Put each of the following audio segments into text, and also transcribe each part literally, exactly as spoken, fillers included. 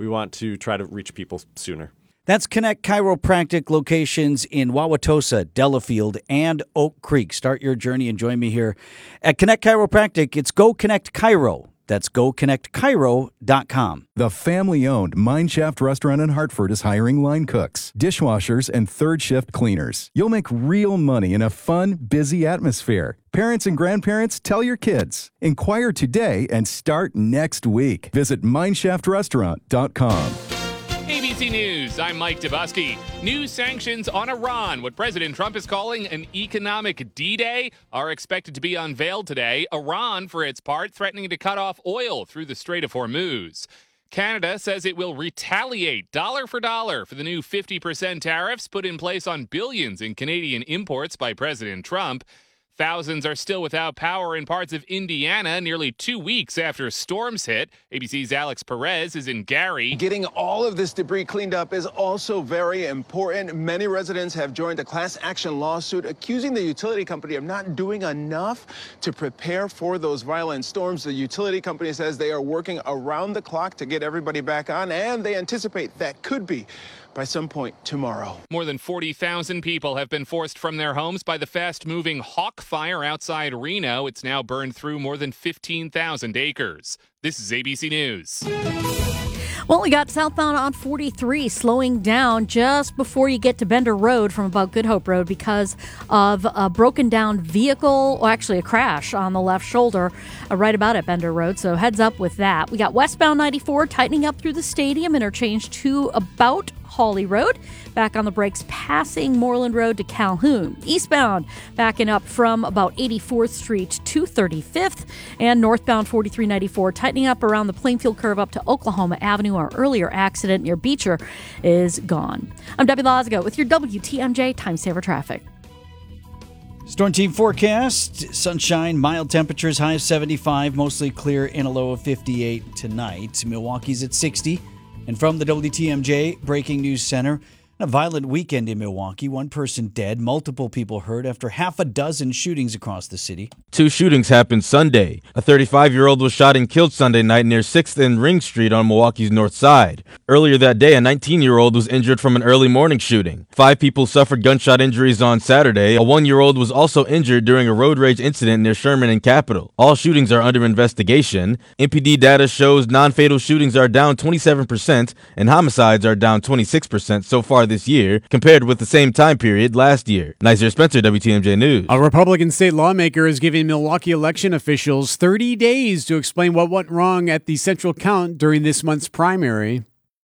we want to try to reach people sooner. That's Connect Chiropractic locations in Wauwatosa, Delafield, and Oak Creek. Start your journey and join me here at Connect Chiropractic. It's Go Connect Chiro. That's go connect chiro dot com. The family-owned Mineshaft restaurant in Hartford is hiring line cooks, dishwashers, and third-shift cleaners. You'll make real money in a fun, busy atmosphere. Parents and grandparents, tell your kids. Inquire today and start next week. Visit mineshaft restaurant dot com. A B C News, I'm Mike Dabusky. New sanctions on Iran, what President Trump is calling an economic D-Day, are expected to be unveiled today. Iran, for its part, threatening to cut off oil through the Strait of Hormuz. Canada says it will retaliate dollar for dollar for the new fifty percent tariffs put in place on billions in Canadian imports by President Trump. Thousands are still without power in parts of Indiana nearly two weeks after storms hit. A B C's Alex Perez is in Gary. Getting all of this debris cleaned up is also very important. Many residents have joined a class action lawsuit accusing the utility company of not doing enough to prepare for those violent storms. The utility company says they are working around the clock to get everybody back on, and they anticipate that could be by some point tomorrow. More than forty thousand people have been forced from their homes by the fast-moving Hawk Fire outside Reno. It's now burned through more than fifteen thousand acres. This is A B C News. Well, we got southbound on forty-three slowing down just before you get to Bender Road from about Good Hope Road because of a broken down vehicle, or actually a crash on the left shoulder uh, right about at Bender Road. So heads up with that. We got westbound ninety-four tightening up through the stadium interchange to about Hawley Road. Back on the brakes passing Moreland Road to Calhoun. Eastbound backing up from about eighty-fourth Street to thirty-fifth. And northbound forty-three ninety-four tightening up around the Plainfield curve up to Oklahoma Avenue. Our earlier accident near Beecher is gone. I'm Debbie Lazago with your W T M J Time Saver Traffic. Storm team forecast, sunshine, mild temperatures, high of seventy-five, mostly clear and a low of fifty-eight tonight. Milwaukee's at sixty. And from the W T M J Breaking News Center, a violent weekend in Milwaukee. One person dead, multiple people hurt after half a dozen shootings across the city. Two shootings happened Sunday. A thirty-five-year-old was shot and killed Sunday night near sixth and Ring Street on Milwaukee's north side. Earlier that day, a nineteen-year-old was injured from an early morning shooting. Five people suffered gunshot injuries on Saturday. A one-year-old was also injured during a road rage incident near Sherman and Capitol. All shootings are under investigation. M P D data shows non-fatal shootings are down twenty-seven percent and homicides are down twenty-six percent so far this year, compared with the same time period last year. Nizer Spencer, W T M J News. A Republican state lawmaker is giving Milwaukee election officials thirty days to explain what went wrong at the central count during this month's primary.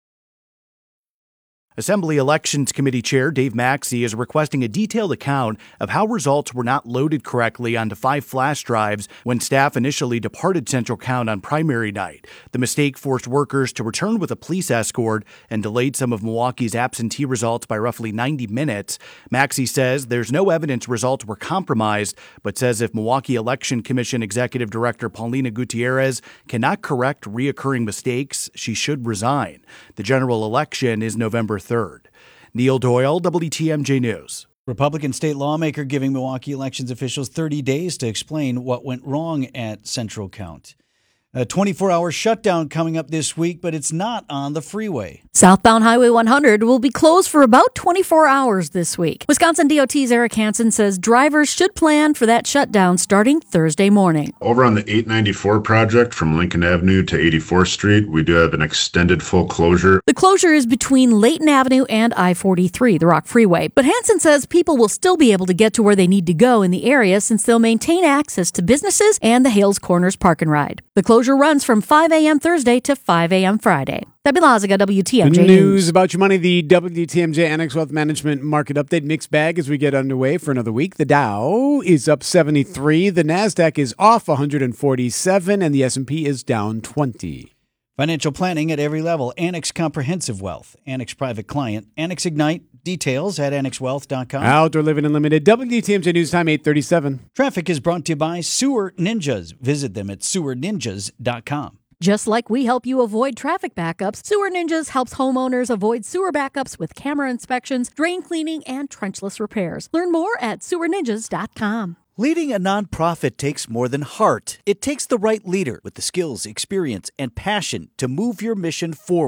Assembly Elections Committee Chair Dave Maxey is requesting a detailed account of how results were not loaded correctly onto five flash drives when staff initially departed Central Count on primary night. The mistake forced workers to return with a police escort and delayed some of Milwaukee's absentee results by roughly ninety minutes. Maxey says there's no evidence results were compromised, but says if Milwaukee Election Commission Executive Director Paulina Gutierrez cannot correct reoccurring mistakes, she should resign. The general election is November third. Neil Doyle, W T M J News. Republican state lawmaker giving Milwaukee elections officials thirty days to explain what went wrong at Central Count. A twenty-four hour shutdown coming up this week, but it's not on the freeway. Southbound Highway one hundred will be closed for about twenty-four hours this week. Wisconsin D O T's Eric Hansen says drivers should plan for that shutdown starting Thursday morning. Over on the eight ninety-four project from Lincoln Avenue to eighty-fourth Street, we do have an extended full closure. The closure is between Layton Avenue and I forty-three, the Rock Freeway. But Hansen says people will still be able to get to where they need to go in the area since they'll maintain access to businesses and the Hales Corners Park and Ride. The closure runs from five a.m. Thursday to five a.m. Friday. Debbie Lazaga, W T M J News. News. About your money, the W T M J Annex Wealth Management Market Update mixed bag as we get underway for another week. The Dow is up seventy-three, the NASDAQ is off one hundred forty-seven, and the S and P is down twenty. Financial planning at every level. Annex Comprehensive Wealth, Annex Private Client, Annex Ignite. Details at annex wealth dot com. Outdoor Living Unlimited, W T M J News Time, eight thirty-seven. Traffic is brought to you by Sewer Ninjas. Visit them at sewer ninjas dot com. Just like we help you avoid traffic backups, Sewer Ninjas helps homeowners avoid sewer backups with camera inspections, drain cleaning, and trenchless repairs. Learn more at sewer ninjas dot com. Leading a nonprofit takes more than heart. It takes the right leader with the skills, experience, and passion to move your mission forward.